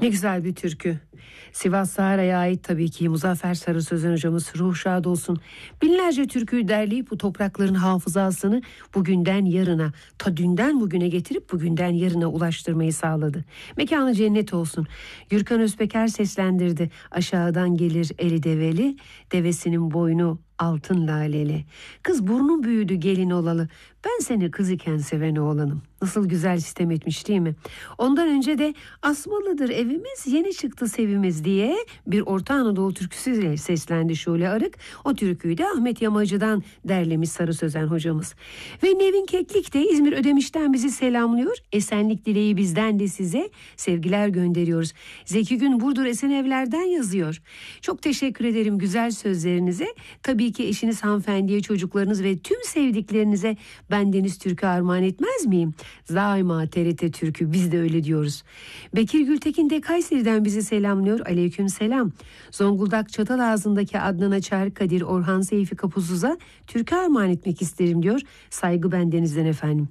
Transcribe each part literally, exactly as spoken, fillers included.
Ne güzel bir türkü. Sivas Sahara'ya ait tabii ki. Muzaffer Sarı Sözen hocamız ruh şad olsun. Binlerce türküyü derleyip bu toprakların hafızasını bugünden yarına, ta dünden bugüne getirip bugünden yarına ulaştırmayı sağladı. Mekanı cennet olsun. Gürkan Özpeker seslendirdi. Aşağıdan gelir eli develi, devesinin boynu altın laleli. Kız burnun büyüdü gelin olalı. Ben seni kız iken seven oğlanım. Nasıl güzel sistem etmiş değil mi? Ondan önce de Asmalıdır evimiz, yeni çıktı sevimiz diye bir Orta Anadolu türküsüyle seslendi Şule Arık. O türküyü de Ahmet Yamacı'dan derlemiş Sarı Sözen hocamız. Ve Nevin Keklik de İzmir Ödemiş'ten bizi selamlıyor. Esenlik dileği bizden de size sevgiler gönderiyoruz. Zeki Gün Burdur Esenevler'den yazıyor. Çok teşekkür ederim güzel sözlerinize. Tabii ki eşiniz hanımefendiye, çocuklarınız ve tüm sevdiklerinize ben Deniz Türk'ü armağan etmez miyim? Daima T R T Türk'ü, biz de öyle diyoruz. Bekir Gültekin de Kayseri'den bizi selamlıyor. Aleyküm selam. Zonguldak Çatalazı'ndaki Adnan Açar, Kadir Orhan Seyfi Kapusuz'a Türk'ü armağan etmek isterim diyor. Saygı bendenizden efendim.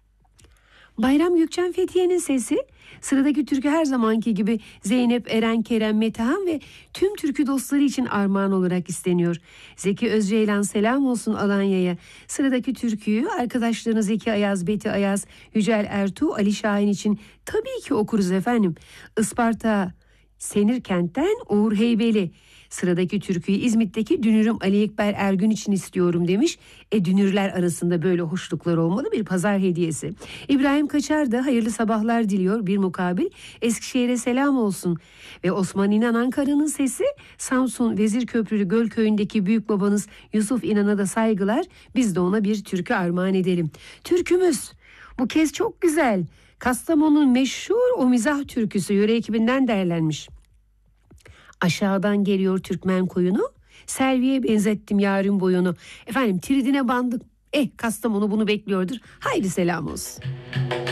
Bayram Gökçen Fethiye'nin sesi. Sıradaki türkü her zamanki gibi Zeynep, Eren, Kerem, Metehan ve tüm türkü dostları için armağan olarak isteniyor. Zeki Özceylan selam olsun Alanya'ya. Sıradaki türküyü arkadaşlarınız Zeki Ayaz, Beti Ayaz, Yücel Ertuğ, Ali Şahin için tabii ki okuruz efendim. Isparta Senirkent'ten Uğur Heybeli. Sıradaki türküyü İzmit'teki Dünürüm Ali Ekber Ergün için istiyorum demiş. E dünürler arasında böyle hoşluklar olmalı, bir pazar hediyesi. İbrahim Kaçar da hayırlı sabahlar diliyor bir mukabil. Eskişehir'e selam olsun. Ve Osman İnan Ankara'nın sesi. Samsun Vezirköprülü Gölköy'ündeki büyük babanız Yusuf İnan'a da saygılar. Biz de ona bir türkü armağan edelim. Türkümüz bu kez çok güzel. Kastamonu'nun meşhur o mizah türküsü yöre ekibinden derlenmiş. Aşağıdan geliyor Türkmen koyunu, Selvi'ye benzettim yarın boyunu. Efendim tridine bandık. Eh Kastamonu bunu bekliyordur. Haydi selam olsun.